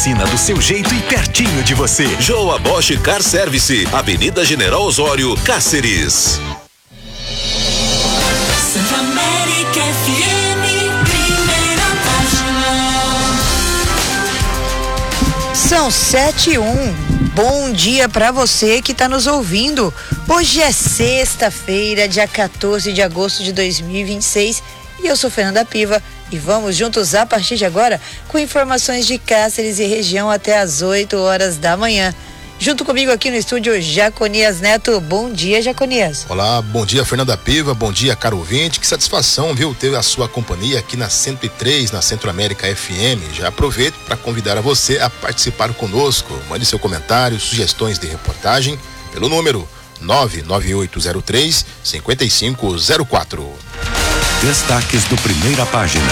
oficina do seu jeito e pertinho de você. Joa Bosch Car Service, Avenida General Osório, Cáceres. Santa América FM, primeira página. São 7h01. Bom dia para você que está nos ouvindo. Hoje é sexta-feira, dia 14 de agosto de 2026, e eu sou Fernanda Piva e vamos juntos a partir de agora com informações de Cáceres e região até às 8 horas da manhã. Junto comigo aqui no estúdio, Jaconias Neto. Bom dia, Jaconias. Olá, bom dia, Fernanda Piva, bom dia, caro ouvinte. Que satisfação, viu, ter a sua companhia aqui na 103, na Centro América FM. Já aproveito para convidar a você a participar conosco. Mande seu comentário, sugestões de reportagem pelo número 99803-5504. Destaques do Primeira Página.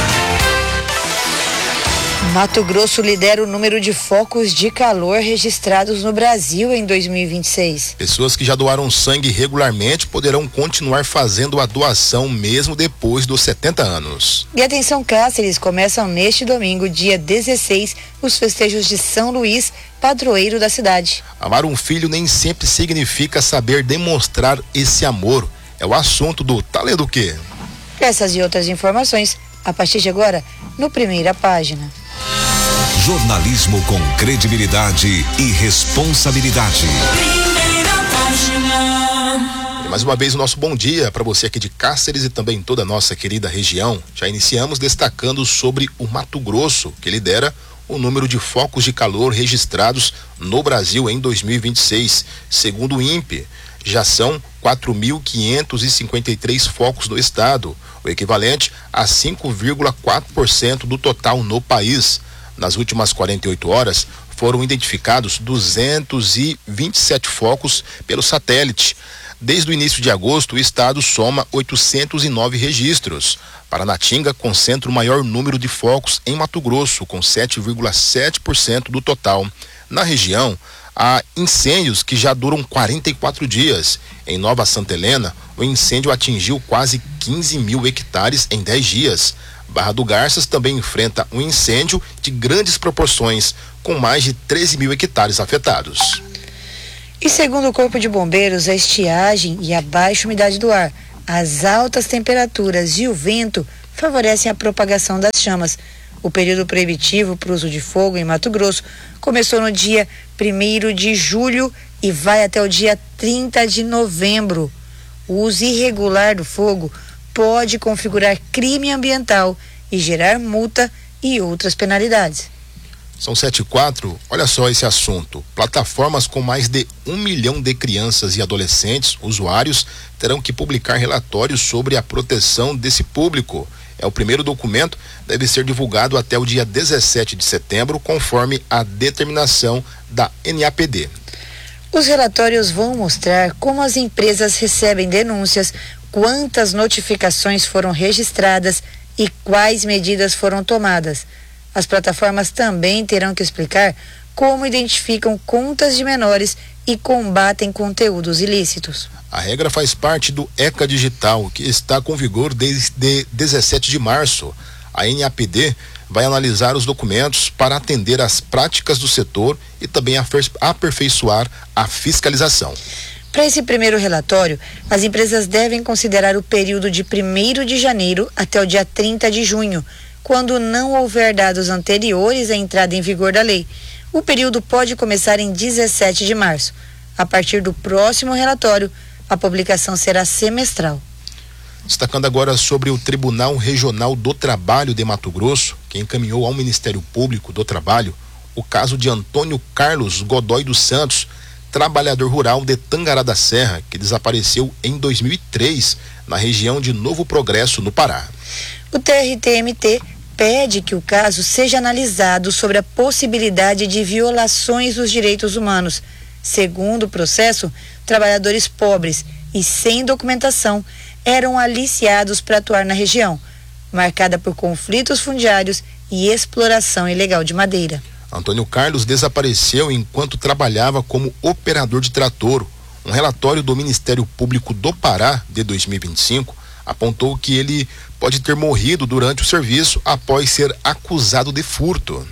Mato Grosso lidera o número de focos de calor registrados no Brasil em 2026. Pessoas que já doaram sangue regularmente poderão continuar fazendo a doação mesmo depois dos 70 anos. E atenção, Cáceres, começam neste domingo, dia 16, os festejos de São Luís, padroeiro da cidade. Amar um filho nem sempre significa saber demonstrar esse amor. É o assunto do Tá Lendo o Quê? Essas e outras informações, a partir de agora, no Primeira Página. Jornalismo com credibilidade e responsabilidade. Primeira página. E mais uma vez o nosso bom dia para você aqui de Cáceres e também toda a nossa querida região. Já iniciamos destacando sobre o Mato Grosso, que lidera o número de focos de calor registrados no Brasil em 2026. Segundo o INPE, já são 4.553 focos do estado, o equivalente a 5,4% do total no país. Nas últimas 48 horas, foram identificados 227 focos pelo satélite. Desde o início de agosto, o estado soma 809 registros. Paranatinga concentra o maior número de focos em Mato Grosso, com 7,7% do total. Na região, há incêndios que já duram 44 dias. Em Nova Santa Helena, o incêndio atingiu quase 15 mil hectares em 10 dias. Barra do Garças também enfrenta um incêndio de grandes proporções, com mais de 13 mil hectares afetados. E segundo o Corpo de Bombeiros, a estiagem e a baixa umidade do ar, as altas temperaturas e o vento favorecem a propagação das chamas. O período proibitivo para o uso de fogo em Mato Grosso começou no dia 1º de julho e vai até o dia 30 de novembro. O uso irregular do fogo pode configurar crime ambiental e gerar multa e outras penalidades. São 7h04, olha só esse assunto. Plataformas com mais de 1 milhão de crianças e adolescentes, usuários, terão que publicar relatórios sobre a proteção desse público. O primeiro documento deve ser divulgado até o dia 17 de setembro, conforme a determinação da NAPD. Os relatórios vão mostrar como as empresas recebem denúncias, quantas notificações foram registradas e quais medidas foram tomadas. As plataformas também terão que explicar como identificam contas de menores e combatem conteúdos ilícitos. A regra faz parte do ECA Digital, que está com vigor desde 17 de março. A NAPD vai analisar os documentos para atender às práticas do setor e também aperfeiçoar a fiscalização. Para esse primeiro relatório, as empresas devem considerar o período de 1º de janeiro até o dia 30 de junho, quando não houver dados anteriores à entrada em vigor da lei. O período pode começar em 17 de março. A partir do próximo relatório, a publicação será semestral. Destacando agora sobre o Tribunal Regional do Trabalho de Mato Grosso, que encaminhou ao Ministério Público do Trabalho o caso de Antônio Carlos Godoy dos Santos, trabalhador rural de Tangará da Serra, que desapareceu em 2003 na região de Novo Progresso, no Pará. O TRT-MT pede que o caso seja analisado sobre a possibilidade de violações dos direitos humanos. Segundo o processo, trabalhadores pobres e sem documentação eram aliciados para atuar na região, marcada por conflitos fundiários e exploração ilegal de madeira. Antônio Carlos desapareceu enquanto trabalhava como operador de trator. Um relatório do Ministério Público do Pará, de 2025, apontou que ele pode ter morrido durante o serviço após ser acusado de furto.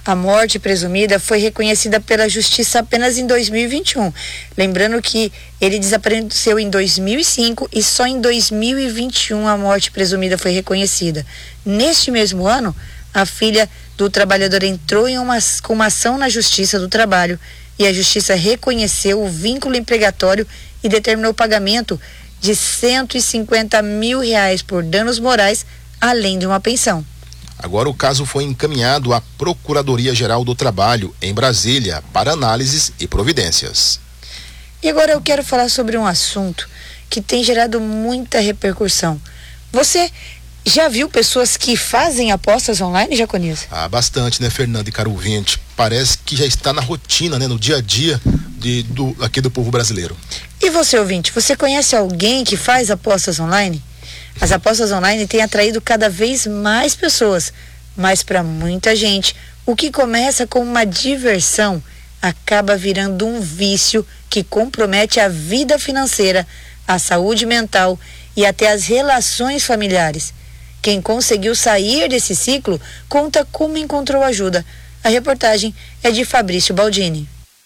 A morte presumida foi reconhecida pela Justiça apenas em 2021. Lembrando que ele desapareceu em 2005 e só em 2021 a morte presumida foi reconhecida. Neste mesmo ano, a filha do trabalhador entrou com uma ação na Justiça do Trabalho e a Justiça reconheceu o vínculo empregatório e determinou o pagamento de R$150 mil por danos morais, além de uma pensão. Agora o caso foi encaminhado à Procuradoria-Geral do Trabalho, em Brasília, para análises e providências. E agora eu quero falar sobre um assunto que tem gerado muita repercussão. Você já viu pessoas que fazem apostas online, Jaconias? Bastante, né, Fernando e caro ouvinte? Parece que já está na rotina, né, no dia a dia aqui do povo brasileiro. E você, ouvinte, você conhece alguém que faz apostas online? As apostas online têm atraído cada vez mais pessoas, mas para muita gente, o que começa como uma diversão acaba virando um vício que compromete a vida financeira, a saúde mental e até as relações familiares. Quem conseguiu sair desse ciclo conta como encontrou ajuda. A reportagem é de Fabrício Baldini.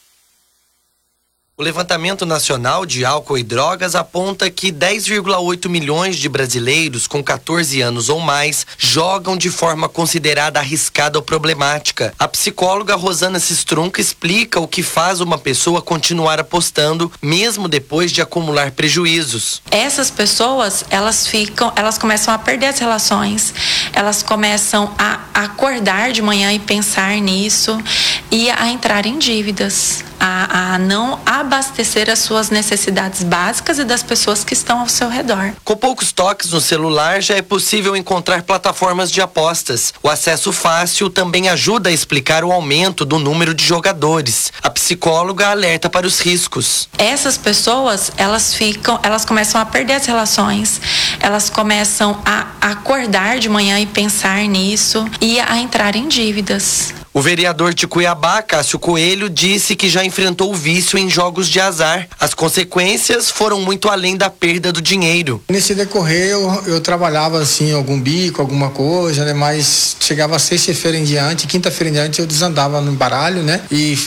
O Levantamento Nacional de Álcool e Drogas aponta que 10,8 milhões de brasileiros com 14 anos ou mais jogam de forma considerada arriscada ou problemática. A psicóloga Rosana Sistrunca explica o que faz uma pessoa continuar apostando, mesmo depois de acumular prejuízos. Essas pessoas, elas começam a perder as relações, elas começam a acordar de manhã e pensar nisso e a entrar em dívidas, a não abastecer as suas necessidades básicas e das pessoas que estão ao seu redor. Com poucos toques no celular, já é possível encontrar plataformas de apostas. O acesso fácil também ajuda a explicar o aumento do número de jogadores. A psicóloga alerta para os riscos. Essas pessoas, elas começam a perder as relações, elas começam a acordar de manhã e pensar nisso e a entrar em dívidas. O vereador de Cuiabá, Cássio Coelho, disse que já enfrentou o vício em jogos de azar. As consequências foram muito além da perda do dinheiro. Nesse decorrer, eu trabalhava assim, algum bico, alguma coisa, né? Mas chegava sexta-feira em diante, quinta-feira em diante eu desandava no baralho, né? E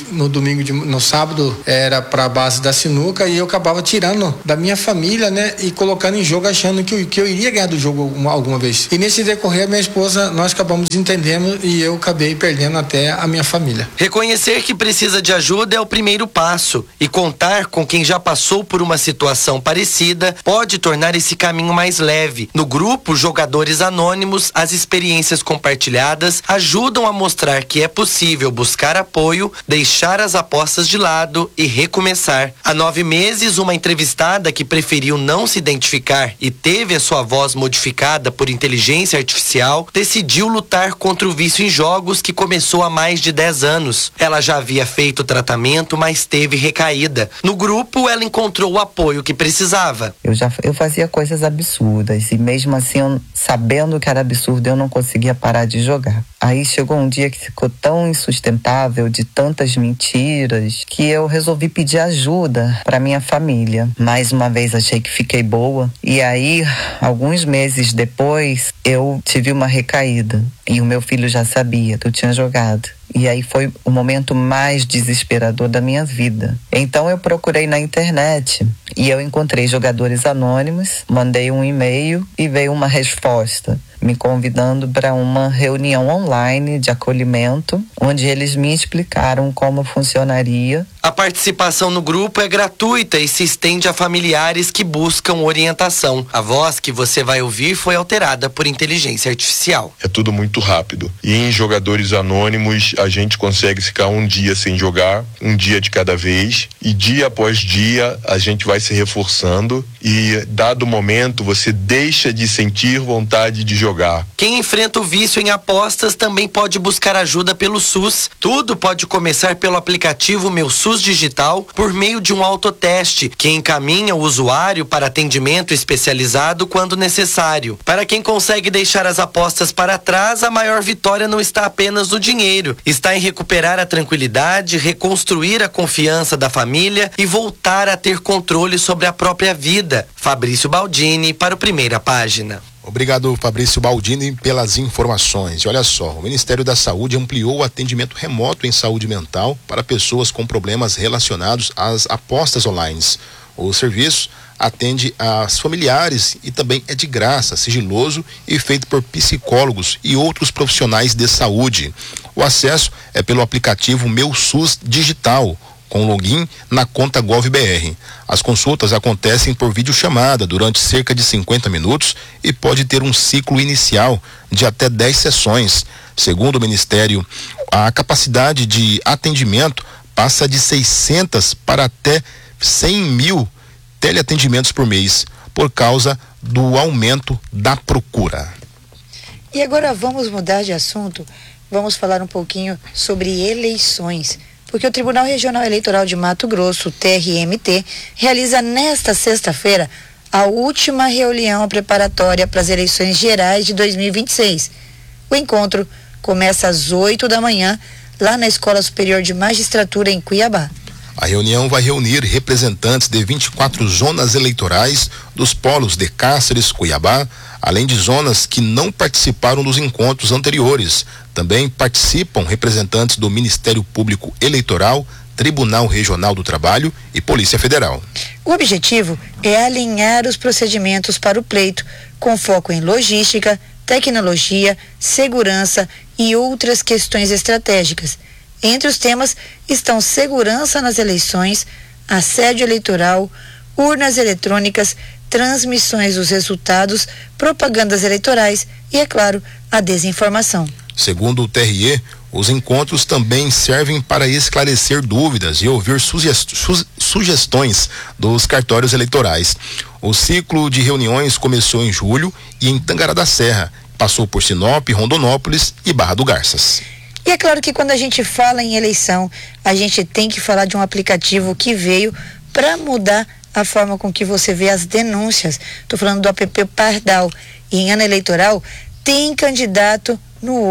no sábado era pra base da sinuca e eu acabava tirando da minha família, né? E colocando em jogo achando que eu iria ganhar do jogo alguma vez. E nesse decorrer, minha esposa, nós acabamos entendendo e eu acabei perdendo até a minha família. Reconhecer que precisa de ajuda é o primeiro passo e contar com quem já passou por uma situação parecida pode tornar esse caminho mais leve. No grupo Jogadores Anônimos, as experiências compartilhadas ajudam a mostrar que é possível buscar apoio, deixar as apostas de lado e recomeçar. Há 9 meses, uma entrevistada que preferiu não se identificar e teve a sua voz modificada por inteligência artificial decidiu lutar contra o vício em jogos que começou há mais de 10 anos. Ela já havia feito tratamento, mas teve recaída. No grupo, ela encontrou o apoio que precisava. Eu fazia coisas absurdas e mesmo assim, sabendo que era absurdo, eu não conseguia parar de jogar. Aí chegou um dia que ficou tão insustentável, de tantas mentiras, que eu resolvi pedir ajuda para minha família. Mais uma vez achei que fiquei boa e aí, alguns meses depois, eu tive uma recaída e o meu filho já sabia que eu tinha jogado. E aí foi o momento mais desesperador da minha vida. Então eu procurei na internet e eu encontrei Jogadores Anônimos, mandei um e-mail e veio uma resposta me convidando para uma reunião online de acolhimento, onde eles me explicaram como funcionaria. A participação no grupo é gratuita e se estende a familiares que buscam orientação. A voz que você vai ouvir foi alterada por inteligência artificial. É tudo muito rápido. E em Jogadores Anônimos, a gente consegue ficar um dia sem jogar, um dia de cada vez, e dia após dia a gente vai se reforçando e, dado o momento, você deixa de sentir vontade de jogar. Quem enfrenta o vício em apostas também pode buscar ajuda pelo SUS. Tudo pode começar pelo aplicativo Meu SUS Digital por meio de um autoteste que encaminha o usuário para atendimento especializado quando necessário. Para quem consegue deixar as apostas para trás, a maior vitória não está apenas no dinheiro. Está em recuperar a tranquilidade, reconstruir a confiança da família e voltar a ter controle sobre a própria vida. Fabrício Baldini para o Primeira Página. Obrigado, Fabrício Baldini, pelas informações. E olha só, o Ministério da Saúde ampliou o atendimento remoto em saúde mental para pessoas com problemas relacionados às apostas online. O serviço atende aos familiares e também é de graça, sigiloso e feito por psicólogos e outros profissionais de saúde. O acesso é pelo aplicativo Meu SUS Digital, com login na conta GovBR. As consultas acontecem por videochamada durante cerca de 50 minutos e pode ter um ciclo inicial de até 10 sessões. Segundo o Ministério, a capacidade de atendimento passa de 600 para até 100 mil teleatendimentos por mês, por causa do aumento da procura. E agora vamos mudar de assunto, vamos falar um pouquinho sobre eleições. Porque o Tribunal Regional Eleitoral de Mato Grosso, TRMT, realiza nesta sexta-feira a última reunião preparatória para as eleições gerais de 2026. O encontro começa às 8 da manhã, lá na Escola Superior de Magistratura, em Cuiabá. A reunião vai reunir representantes de 24 zonas eleitorais dos polos de Cáceres, Cuiabá, além de zonas que não participaram dos encontros anteriores. Também participam representantes do Ministério Público Eleitoral, Tribunal Regional do Trabalho e Polícia Federal. O objetivo é alinhar os procedimentos para o pleito, com foco em logística, tecnologia, segurança e outras questões estratégicas. Entre os temas estão segurança nas eleições, assédio eleitoral, urnas eletrônicas, transmissões dos resultados, propagandas eleitorais e, é claro, a desinformação. Segundo o TRE, os encontros também servem para esclarecer dúvidas e ouvir sugestões dos cartórios eleitorais. O ciclo de reuniões começou em julho e em Tangará da Serra, passou por Sinop, Rondonópolis e Barra do Garças. E é claro que quando a gente fala em eleição, a gente tem que falar de um aplicativo que veio para mudar a forma com que você vê as denúncias. Estou falando do app Pardal. E em ano eleitoral, tem candidato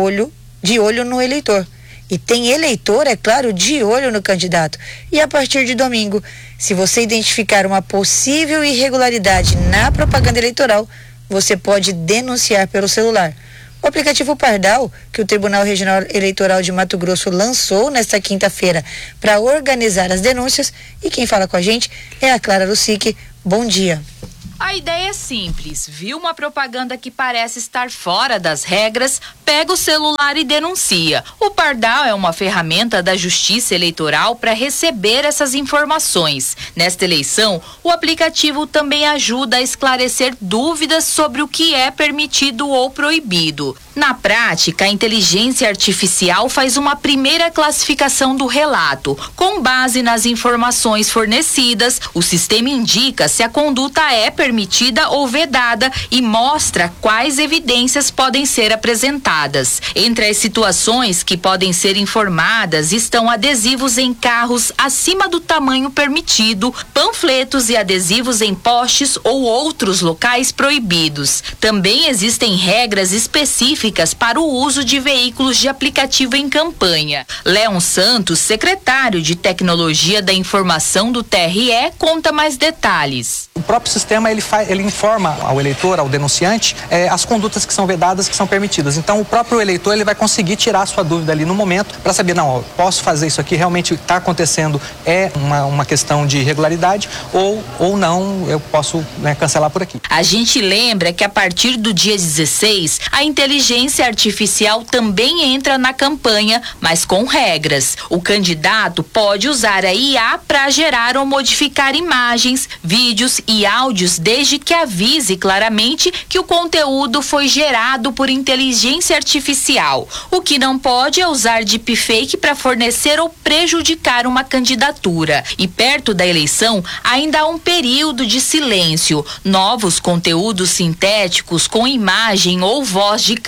de olho no eleitor. E tem eleitor, é claro, de olho no candidato. E a partir de domingo, se você identificar uma possível irregularidade na propaganda eleitoral, você pode denunciar pelo celular. O aplicativo Pardal, que o Tribunal Regional Eleitoral de Mato Grosso lançou nesta quinta-feira para organizar as denúncias, e quem fala com a gente é a Clara Lucic. Bom dia. A ideia é simples. Viu uma propaganda que parece estar fora das regras? Pega o celular e denuncia. O Pardal é uma ferramenta da Justiça Eleitoral para receber essas informações. Nesta eleição, o aplicativo também ajuda a esclarecer dúvidas sobre o que é permitido ou proibido. Na prática, a inteligência artificial faz uma primeira classificação do relato. Com base nas informações fornecidas, o sistema indica se a conduta é permitida ou vedada e mostra quais evidências podem ser apresentadas. Entre as situações que podem ser informadas estão adesivos em carros acima do tamanho permitido, panfletos e adesivos em postes ou outros locais proibidos. Também existem regras específicas para o uso de veículos de aplicativo em campanha. Leon Santos, secretário de Tecnologia da Informação do TRE, conta mais detalhes. O próprio sistema ele informa ao eleitor, ao denunciante, as condutas que são vedadas, que são permitidas. Então o próprio eleitor ele vai conseguir tirar a sua dúvida ali no momento para saber, não, posso fazer isso aqui, realmente está acontecendo, é uma questão de irregularidade ou não, eu posso cancelar por aqui. A gente lembra que a partir do dia 16, a inteligência artificial também entra na campanha, mas com regras. O candidato pode usar a IA para gerar ou modificar imagens, vídeos e áudios, desde que avise claramente que o conteúdo foi gerado por inteligência artificial. O que não pode é usar deepfake para fornecer ou prejudicar uma candidatura. E perto da eleição, ainda há um período de silêncio. Novos conteúdos sintéticos com imagem ou voz de candidato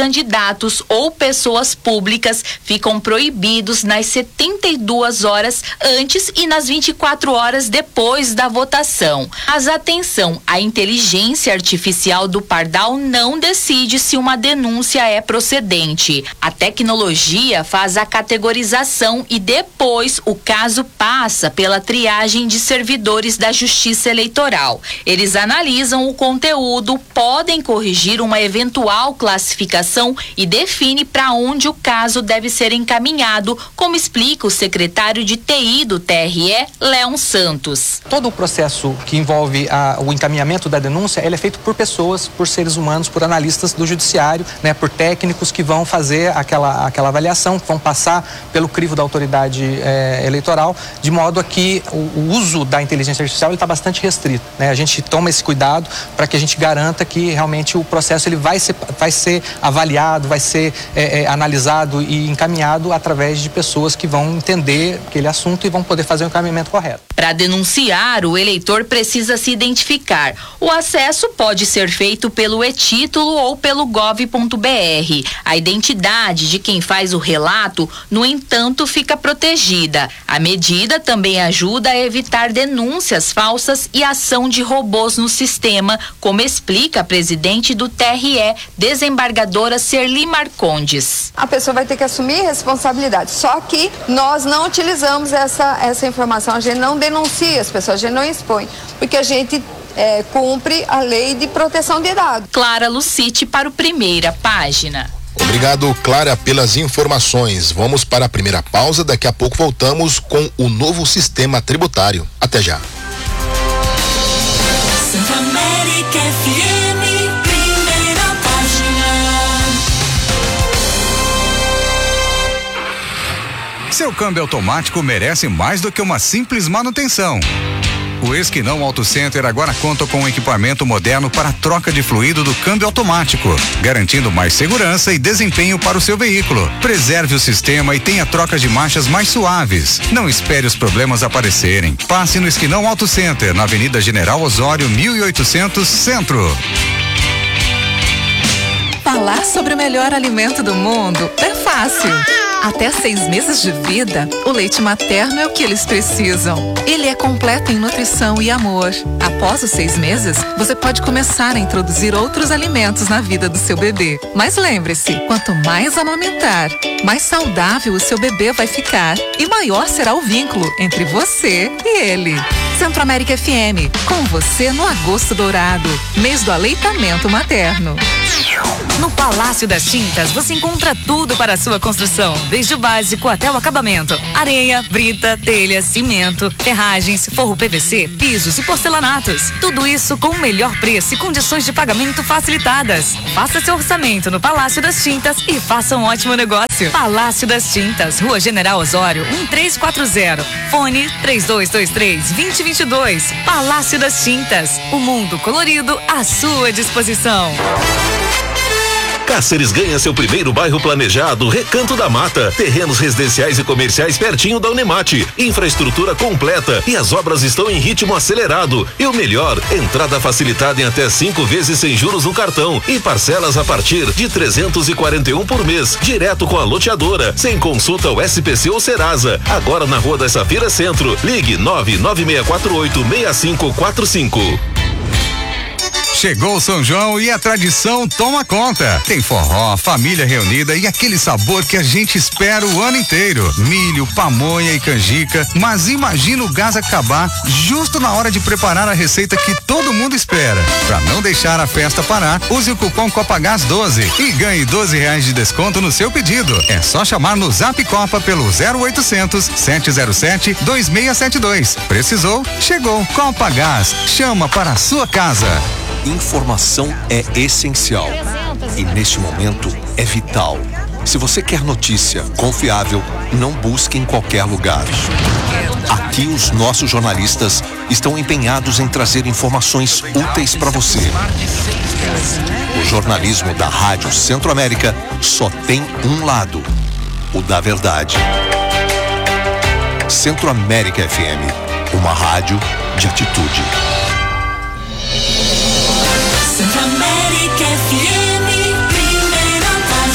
candidatos ou pessoas públicas ficam proibidos nas 72 horas antes e nas 24 horas depois da votação. Mas atenção, a inteligência artificial do Pardal não decide se uma denúncia é procedente. A tecnologia faz a categorização e depois o caso passa pela triagem de servidores da Justiça Eleitoral. Eles analisam o conteúdo, podem corrigir uma eventual classificação e define para onde o caso deve ser encaminhado, como explica o secretário de TI do TRE, Leon Santos. Todo o processo que envolve o encaminhamento da denúncia, ele é feito por pessoas, por seres humanos, por analistas do judiciário, né, por técnicos que vão fazer aquela avaliação, que vão passar pelo crivo da autoridade eleitoral, de modo a que o uso da inteligência artificial está bastante restrito, né? A gente toma esse cuidado para que a gente garanta que realmente o processo ele vai ser avaliado, vai ser analisado e encaminhado através de pessoas que vão entender aquele assunto e vão poder fazer o encaminhamento correto. Para denunciar, o eleitor precisa se identificar. O acesso pode ser feito pelo e-título ou pelo gov.br. A identidade de quem faz o relato, no entanto, fica protegida. A medida também ajuda a evitar denúncias falsas e ação de robôs no sistema, como explica a presidente do TRE, desembargadora Serli Marcondes. A pessoa vai ter que assumir responsabilidade, só que nós não utilizamos essa informação, a gente não denuncia as pessoas, a gente não expõe, porque a gente cumpre a lei de proteção de dados. Clara Lucite para o Primeira Página. Obrigado, Clara, pelas informações. Vamos para a primeira pausa, daqui a pouco voltamos com o novo sistema tributário. Até já. Santa América FM, Primeira Página. Seu câmbio automático merece mais do que uma simples manutenção. O Esquinão Auto Center agora conta com um equipamento moderno para troca de fluido do câmbio automático, garantindo mais segurança e desempenho para o seu veículo. Preserve o sistema e tenha trocas de marchas mais suaves. Não espere os problemas aparecerem. Passe no Esquinão Auto Center, na Avenida General Osório, 1800, Centro. Falar sobre o melhor alimento do mundo é fácil. Até 6 meses de vida, o leite materno é o que eles precisam. Ele é completo em nutrição e amor. Após os 6 meses, você pode começar a introduzir outros alimentos na vida do seu bebê. Mas lembre-se, quanto mais amamentar, mais saudável o seu bebê vai ficar e maior será o vínculo entre você e ele. Centro América FM, com você no Agosto Dourado, mês do aleitamento materno. No Palácio das Tintas, você encontra tudo para a sua construção, desde o básico até o acabamento. Areia, brita, telha, cimento, ferragens, forro PVC, pisos e porcelanatos. Tudo isso com o melhor preço e condições de pagamento facilitadas. Faça seu orçamento no Palácio das Tintas e faça um ótimo negócio. Palácio das Tintas, Rua General Osório, 1340. Fone 3223-2022. Palácio das Tintas, o mundo colorido à sua disposição. Cáceres ganha seu primeiro bairro planejado, Recanto da Mata. Terrenos residenciais e comerciais pertinho da Unemate. Infraestrutura completa e as obras estão em ritmo acelerado. E o melhor, entrada facilitada em até 5 vezes sem juros no cartão e parcelas a partir de 341 por mês, direto com a loteadora, sem consulta ao SPC ou Serasa. Agora na Rua das Safiras Centro. Ligue 99648-6545. Chegou o São João e a tradição toma conta. Tem forró, família reunida e aquele sabor que a gente espera o ano inteiro. Milho, pamonha e canjica. Mas imagina o gás acabar justo na hora de preparar a receita que todo mundo espera. Para não deixar a festa parar, use o cupom Copagás 12 e ganhe R$12 de desconto no seu pedido. É só chamar no Zap Copa pelo 0800 707 2672. Precisou? Chegou. Copagás. Chama para a sua casa. Informação é essencial e neste momento é vital. Se você quer notícia confiável, não busque em qualquer lugar. Aqui os nossos jornalistas estão empenhados em trazer informações úteis para você. O jornalismo da Rádio Centro América só tem um lado, o da verdade. Centro América FM, uma rádio de atitude. Santa América FM, Primeira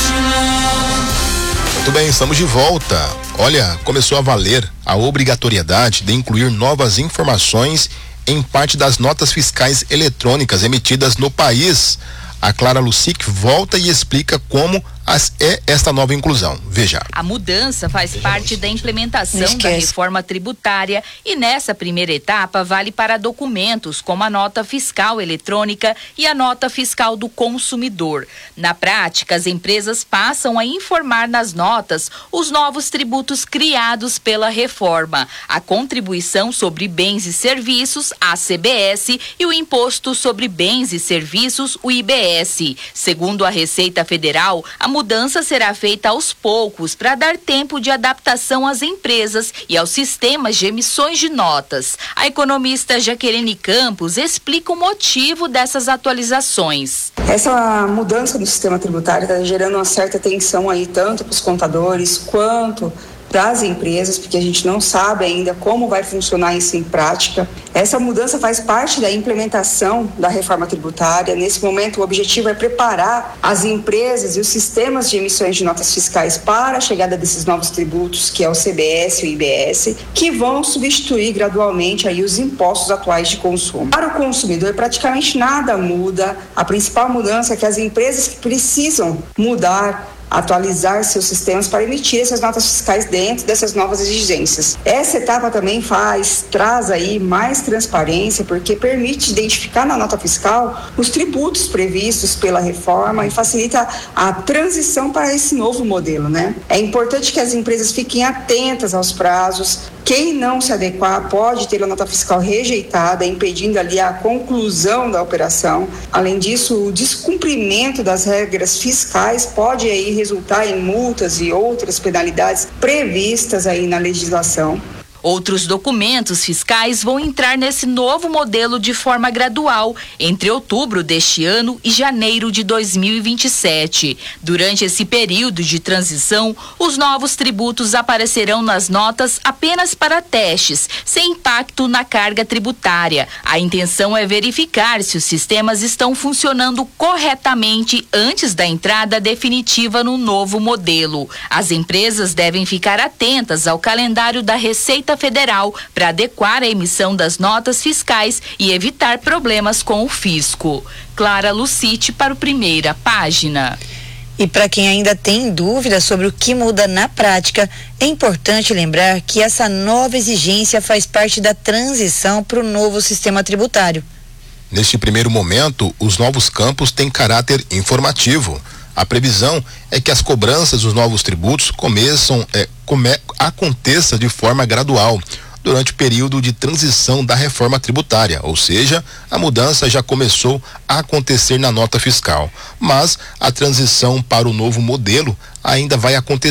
Muito bem, estamos de volta. Olha, começou a valer a obrigatoriedade de incluir novas informações em parte das notas fiscais eletrônicas emitidas no país. A Clara Lucic volta e explica como é esta nova inclusão. Veja. A mudança faz parte da implementação da reforma tributária e nessa primeira etapa vale para documentos como a nota fiscal eletrônica e a nota fiscal do consumidor. Na prática, as empresas passam a informar nas notas os novos tributos criados pela reforma, a contribuição sobre bens e serviços, a CBS, e o imposto sobre bens e serviços, o IBS. Segundo a Receita Federal, a mudança será feita aos poucos para dar tempo de adaptação às empresas e aos sistemas de emissões de notas. A economista Jaqueline Campos explica o motivo dessas atualizações. Essa mudança no sistema tributário está gerando uma certa tensão aí, tanto para os contadores quanto para as empresas, porque a gente não sabe ainda como vai funcionar isso em prática. Essa mudança faz parte da implementação da reforma tributária. Nesse momento, o objetivo é preparar as empresas e os sistemas de emissões de notas fiscais para a chegada desses novos tributos, que é o CBS e o IBS, que vão substituir gradualmente aí os impostos atuais de consumo. Para o consumidor, praticamente nada muda. A principal mudança é que as empresas que precisam atualizar seus sistemas para emitir essas notas fiscais dentro dessas novas exigências. Essa etapa também traz aí mais transparência, porque permite identificar na nota fiscal os tributos previstos pela reforma e facilita a transição para esse novo modelo, né? É importante que as empresas fiquem atentas aos prazos. Quem não se adequar pode ter a nota fiscal rejeitada, impedindo ali a conclusão da operação. Além disso, o descumprimento das regras fiscais pode aí resultar em multas e outras penalidades previstas aí na legislação. Outros documentos fiscais vão entrar nesse novo modelo de forma gradual, entre outubro deste ano e janeiro de 2027. Durante esse período de transição, os novos tributos aparecerão nas notas apenas para testes, sem impacto na carga tributária. A intenção é verificar se os sistemas estão funcionando corretamente antes da entrada definitiva no novo modelo. As empresas devem ficar atentas ao calendário da Receita Federal para adequar a emissão das notas fiscais e evitar problemas com o fisco. Clara Lucite para o Primeira Página. E para quem ainda tem dúvidas sobre o que muda na prática, é importante lembrar que essa nova exigência faz parte da transição para o novo sistema tributário. Neste primeiro momento, os novos campos têm caráter informativo. A previsão é que as cobranças dos novos tributos aconteça de forma gradual durante o período de transição da reforma tributária, ou seja, a mudança já começou a acontecer na nota fiscal, mas a transição para o novo modelo ainda vai acontecer